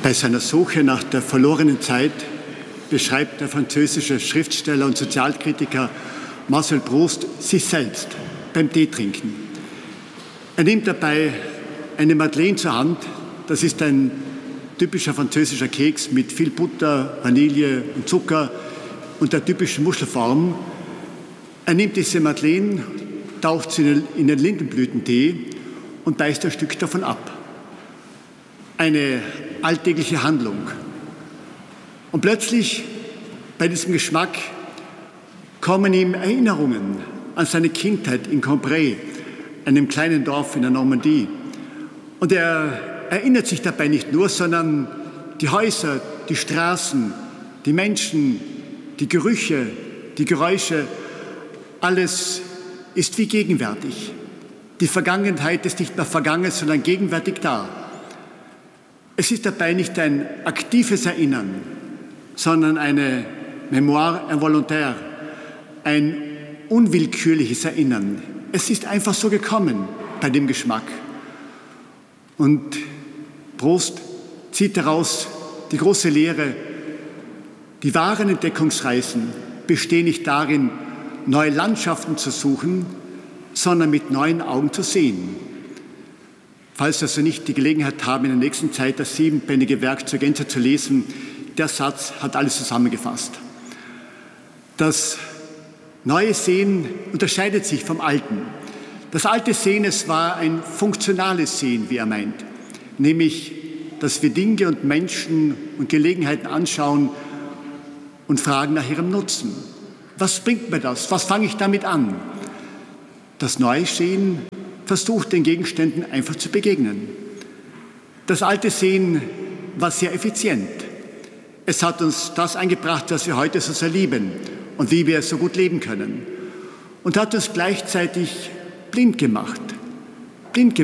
Bei seiner Suche nach der verlorenen Zeit beschreibt der französische Schriftsteller und Sozialkritiker Marcel Proust sich selbst beim Teetrinken. Er nimmt dabei eine Madeleine zur Hand. Das ist ein typischer französischer Keks mit viel Butter, Vanille und Zucker und der typischen Muschelform. Er nimmt diese Madeleine, taucht sie in den Lindenblütentee und beißt ein Stück davon ab. Eine alltägliche Handlung. Und plötzlich, bei diesem Geschmack, kommen ihm Erinnerungen an seine Kindheit in Cambrai, einem kleinen Dorf in der Normandie. Und er erinnert sich dabei nicht nur, sondern die Häuser, die Straßen, die Menschen, die Gerüche, die Geräusche, alles ist wie gegenwärtig. Die Vergangenheit ist nicht mehr vergangen, sondern gegenwärtig da. Es ist dabei nicht ein aktives Erinnern, sondern eine Mémoire involontaire, ein unwillkürliches Erinnern. Es ist einfach so gekommen bei dem Geschmack. Und Proust zieht daraus die große Lehre: Die wahren Entdeckungsreisen bestehen nicht darin, neue Landschaften zu suchen, sondern mit neuen Augen zu sehen. Falls Sie also nicht die Gelegenheit haben, in der nächsten Zeit das 7-bändige Werk zur Gänze zu lesen, der Satz hat alles zusammengefasst. Das neue Sehen unterscheidet sich vom alten. Das alte Sehen, es war ein funktionales Sehen, wie er meint, nämlich, dass wir Dinge und Menschen und Gelegenheiten anschauen und fragen nach ihrem Nutzen. Was bringt mir das? Was fange ich damit an? Das neue Sehen versucht, den Gegenständen einfach zu begegnen. Das alte Sehen war sehr effizient. Es hat uns das eingebracht, was wir heute so sehr lieben und wie wir so gut leben können. Und hat uns gleichzeitig blind gemacht.